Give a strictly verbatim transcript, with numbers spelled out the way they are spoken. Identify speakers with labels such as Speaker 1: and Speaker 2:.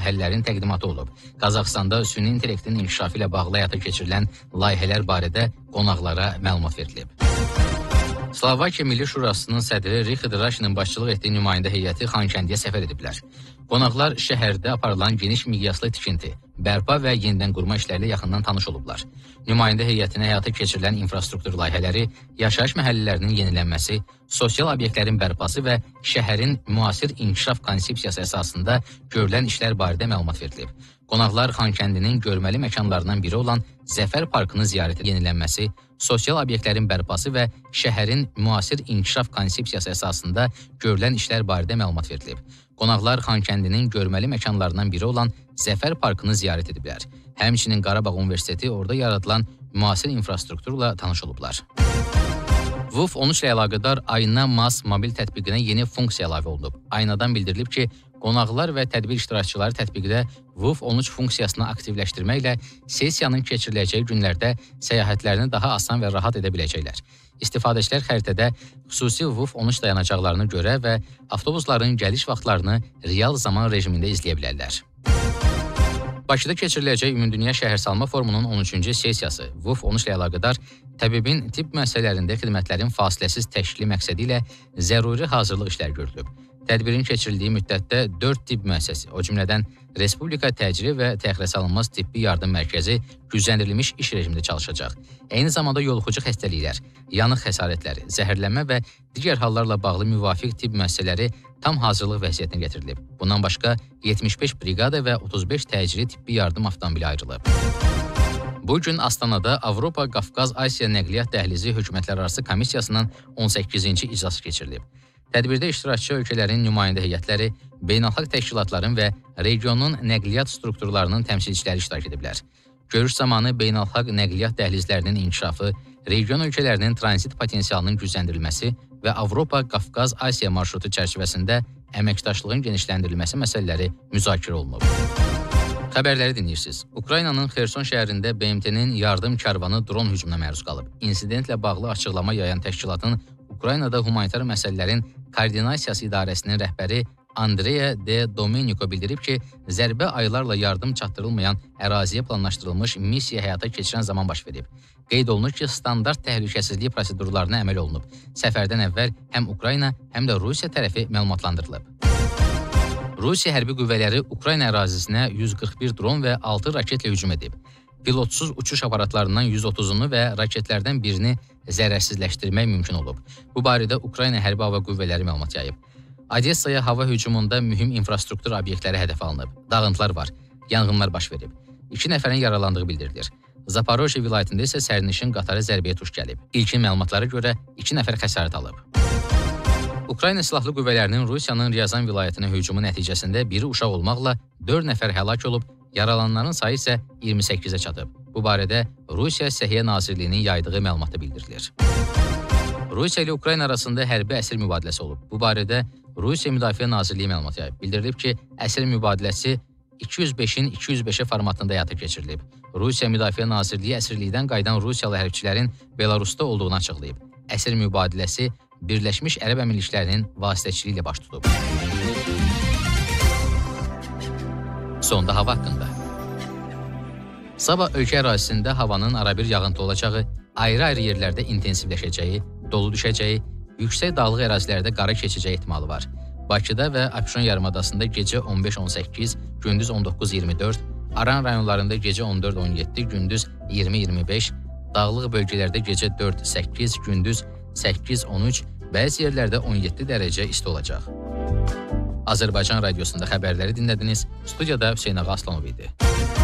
Speaker 1: həllərin təqdimatı olub. Qazaxstanda süni intellektin inkişafı ilə bağlı həyata keçirilən layihələr barədə qonaqlara məlumat verilib. Slovakiya Milli Şurasının sədri Richard Raşinin başçılıq etdiyi nümayəndə heyəti Xankəndiyə səfər ediblər. Qonaqlar şəhərdə aparılan geniş miqyaslı tikinti, bərpa və yenidən qurma işlərlə yaxından tanış olublar. Nümayəndə heyətinə həyata keçirilən infrastruktur layihələri, yaşayış məhəllələrinin yenilənməsi, sosial obyektlərin bərpası və şəhərin müasir inkişaf konsepsiyası əsasında görülən işlər barədə məlumat verilib. Qonaqlar Xankəndinin görməli məkanlarından biri olan Zəfər Parkının ziyarəti, yenilənməsi, sosial obyektlərin bərpası və şəhərin müasir inkişaf konsepsiyası əsasında görülən işlər barədə məlumat verilib. Qonaqlar Xankəndinin görməli məkanlarından biri olan Zəfər Parkını ziyarət ediblər. Həmçinin Qarabağ Universiteti orada yaradılan müasir infrastrukturla tanış olublar. V U F on üç ilə əlaqədar Ayna Mas mobil tətbiqinə yeni funksiya əlavə olunub. Aynadan bildirilib ki, qonaqlar və tədbir iştirakçıları tətbiqdə V U F on üç funksiyasını aktivləşdirməklə sessiyanın keçiriləcəyi günlərdə səyahətlərini daha asan və rahat edə biləcəklər. İstifadəçilər xəritədə xüsusi V U F on üç dayanacaqlarını görə və avtobusların gəliş vaxtlarını real zaman rejimində izləyə bilərlər. Bakıda keçiriləcək Ümumdünya Şəhərsalma Forumunun on üçüncü sessiyası V U F on üç ilə əlaqədar təbibin tibb müəssisələrində xidmətlərin fasiləsiz təşkili məqsədi ilə zəruri hazırlıq işləri görülüb. Tədbirin keçirildiyi müddətdə dörd tibb müəssisəsi, o cümlədən Respublika Təcili və Təxirəsalınmaz Tibbi Yardım Mərkəzi gücləndirilmiş iş rejimində çalışacaq. Eyni zamanda yoluxucu xəstəliklər, yanıq xəsarətləri, zəhərlənmə və digər hallarla bağlı müvafiq tibb müəssisələri tam hazırlıq vəziyyətinə gətirilib. Bundan başqa yetmiş beş briqada və otuz beş təcili tibbi yardım avtomobili ayrılıb. Bugün Astanada Avropa Qafqaz Asiya Nəqliyyat Dəhlizi Hökumətlərarası Komissiyasının on səkkizinci iclası keçirilib. Tədbirdə iştirakçı ölkələrin nümayəndə heyətləri, beynəlxalq təşkilatların və regionun nəqliyyat strukturlarının təmsilçiləri iştirak ediblər. Görüş zamanı beynəlxalq nəqliyyat dəhlizlərinin inkişafı, region ölkələrinin tranzit potensialının gücləndirilməsi və Avropa-Qafqaz Asiya marşrutu çərçivəsində əməkdaşlığın genişləndirilməsi məsələləri müzakirə olunub. Xəbərləri dinləyirsiniz. Ukraynanın Xerson şəhərində B M T-nin yardım karvanı dron hücumuna məruz qalıb. İnsidentlə bağlı açıqlama yayan təşkilatın Ukraynada humanitar məsələlərin koordinasiyası idarəsinin rəhbəri Andrea De Domenico bildirib ki, zərbə aylarla yardım çatdırılmayan əraziyə planlaşdırılmış missiya həyata keçirən zaman baş verib. Qeyd olunur ki, standart təhlükəsizlik prosedurlarına əməl olunub. Səfərdən əvvəl həm Ukrayna, həm də Rusiya tərəfi məlumatlandırılıb. Rusiya hərbi qüvvələri Ukrayna ərazisinə yüz qırx bir dron və altı raketlə hücum edib. Pilotsuz uçuş aparatlarından yüz otuzunu və raketlərdən birini zərərsizləşdirmək mümkün olub. Bu barədə Ukrayna hərbi hava qüvvələri məlumat yayıb. Odessaya hava hücumunda mühüm infrastruktur obyektləri hədəf alınıb. Dağıntılar var, yanğınlar baş verib. İki nəfərin yaralandığı bildirilir. Zaporojye vilayətində isə sərnişin qatarı zərbəyə tuş gəlib. İlkin məlumatlara görə iki nəfər xəsarət alıb. Ukrayna silahlı qüvvələrinin Rusiyanın Ryazan vilayətinə hücumu nəticəsində biri uşaq olmaqla dörd nəfər həlak olub, yaralananların sayı isə iyirmi səkkizə çatıb. Bu barədə Rusiya Səhiyyə Nazirliyinin yaydığı məlumatda bildirilir. Rusiya ilə Ukrayna arasında hərbi əsir mübadiləsi olub. Bu barədə Rusiya Müdafiə Nazirliyi məlumat yayıb. Bildirilib ki, əsir mübadiləsi iki yüz beşin iki yüz beşi formatında həyata keçirilib. Rusiya Müdafiə Nazirliyi əsirlikdən qayıdan Rusiyalı hərbçilərin Belarusda olduğunu açıqlayıb. Əsir mübadiləsi Birləşmiş Ərəb Əmirliklərinin vasitəçiliyi ilə baş tutub. Sonda hava haqqında. Sabah ölkə ərazisində havanın arabir yağıntı olacağı, ayrı-ayrı yerlərdə intensivləşəcəyi, dolu düşəcəyi, yüksək dağlıq ərazilərdə qara keçəcəyi ehtimalı var. Bakıda və Abşeron yarımadasında gecə on beş on səkkiz, gündüz on doqquz iyirmi dörd, Aran rayonlarında gecə on dörd on yeddi, gündüz iyirmi iyirmi beş, dağlıq bölgələrdə gecə dörd səkkiz, gündüz səkkiz on üç, bəzi yerlərdə on yeddi dərəcə isti olacaq. Azərbaycan Radiosunda xəbərləri dinlədiniz. Studiyada Hüseyn Ağa Aslanov idi.